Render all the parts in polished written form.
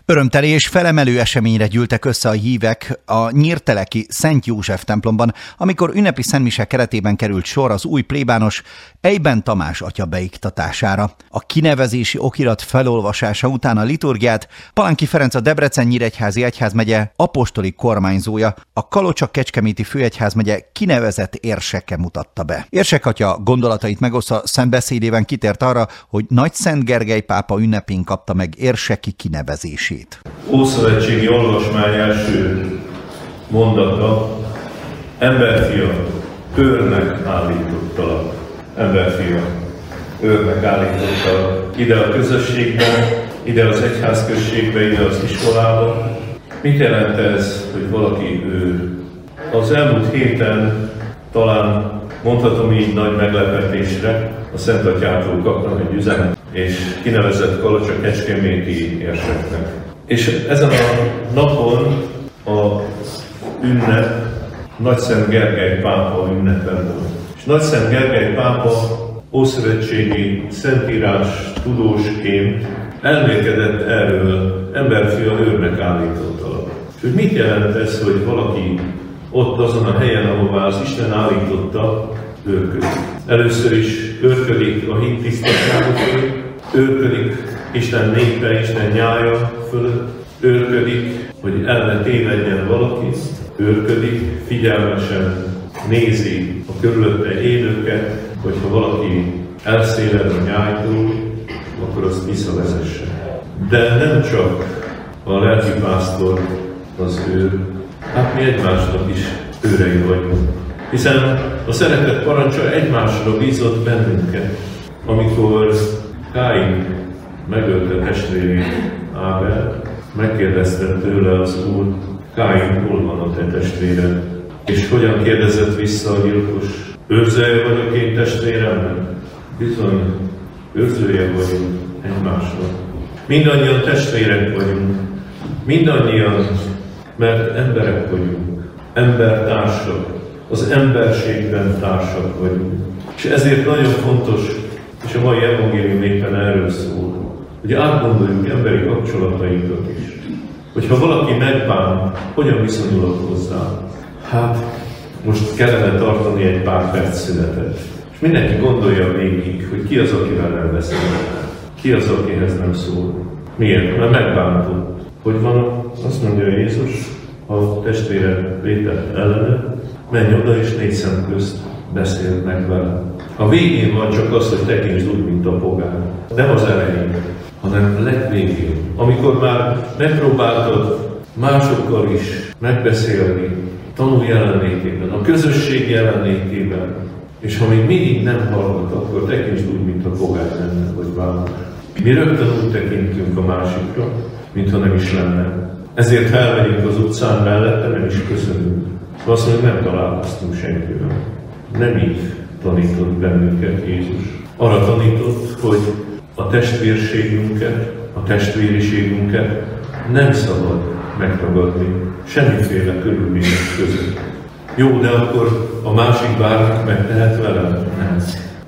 Örömteli és felemelő eseményre gyűltek össze a hívek a nyírteleki Szent József templomban, amikor ünnepi szentmise keretében került sor az új plébános Eyben Tamás atya beiktatására. A kinevezési okirat felolvasása után a liturgiát Palánki Ferenc, a Debrecen-Nyíregyházi egyházmegye apostoli kormányzója, a Kalocsa-Kecskeméti főegyházmegye kinevezett érseke mutatta be. Érsek atya gondolatait megosztva szentbeszédében kitért arra, hogy Nagyszent Gergely pápa ünnepén kapta meg érseki kinevezését. Ószövetségi olvasmány első mondata: emberfia, őrnek állítottalak. Emberfia, őrnek állítottalak. Ide a közösségbe, ide az egyházközségbe, ide az iskolába. Mit jelent ez, hogy valaki őr? Az elmúlt héten talán mondhatom így nagy meglepetésre a Szent Atyától kaptam egy üzenet, és kinevezett Kalocsa-Kecskeméti érseknek. És ezen a napon az ünnep Nagyszent Gergely pápa ünnepe volt. És Nagyszent Gergely pápa ószövetségi szentírás tudósként elmélkedett erről: emberfia, őrnek állítottalak. És hogy mit jelent ez, hogy valaki ott azon a helyen, ahová az Isten állította, őrködik. Először is őrködik a hit tisztaságokért, őrködik Isten népe, Isten nyája fölött, őrködik, hogy el ne tévedjen valaki, őrködik, figyelmesen nézi a körülötte élőket, hogyha valaki elszéled a nyájtól, akkor azt visszavezesse. De nem csak a lelkipásztor az őr, hát mi egymásnak is őrei vagyunk. Hiszen a szeretet parancsa egymásra bízott bennünket. Amikor Káin megölte testvérét, Ábel, megkérdezte tőle az Úr: Káin, hol van a te testvéred? És hogyan kérdezett vissza a gyilkos? Őrzője vagyok én testvéremnek? Bizony, őrzője vagyunk egymásnak. Mindannyian testvérek vagyunk, mindannyian, mert emberek vagyunk, embertársak, az emberségben társak vagyunk. És ezért nagyon fontos, és a mai evangélium éppen erről szól, hogy átgondoljuk emberi kapcsolatainkat is. Hogyha valaki megbán, hogyan viszonyulok hozzá? Hát, most kellene tartani egy pár perc szünetet. És mindenki gondolja végig, hogy ki az, akivel nem beszél. Ki az, akihez nem szól. Miért? Mert megbántott. Hogy van? Azt mondja Jézus, a testvére vétett ellene, menj oda és 4 szem közt beszéld meg vele. A végén van csak az, hogy tekintsd úgy, mint a pogány. Nem az elején, hanem a legvégén. Amikor már megpróbáltad másokkal is megbeszélni, tanul jelenlétében, a közösség jelenlétében, és ha még mindig nem hallgat, akkor tekintsd úgy, mint a pogány lenne, vagy válasz. Mi rögtön úgy tekintünk a másikra, mintha nem is lenne. Ezért ha elmegyünk az utcán mellette, nem is köszönünk. Azt mondjuk, nem találkoztunk senkivel. Nem így tanított bennünket Jézus. Arra tanított, hogy a testvérségünket, a testvériségünket nem szabad megragadni semmiféle körülmények között. Jó, de akkor a másik bármit megtehet velem? Nem.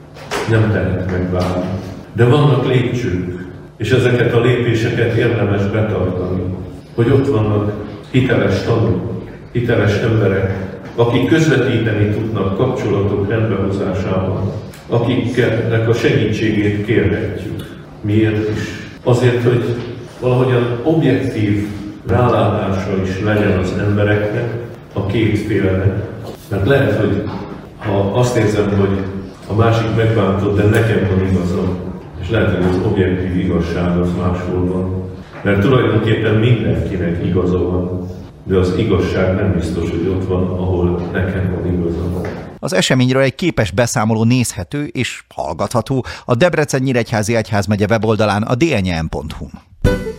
Nem tehet meg bármit. De vannak lépcsők, és ezeket a lépéseket érdemes betartani, hogy ott vannak hiteles tanúk, hiteles emberek, akik közvetíteni tudnak kapcsolatok rendbehozásában, akiknek a segítségét kérhetjük. Miért is? Azért, hogy valahogyan objektív rálátása is legyen az embereknek, a két félnek. Mert lehet, hogy ha azt érzem, hogy a másik megbántott, de nekem van igazam, és lehet, hogy az objektív igazság az máshol van. Mert tulajdonképpen mindenkinek igaza van, de az igazság nem biztos, hogy ott van, ahol nekem van igazam. Az eseményről egy képes beszámoló nézhető és hallgatható a Debrecen-Nyíregyházi egyházmegye weboldalán, a dnjm.hu-n.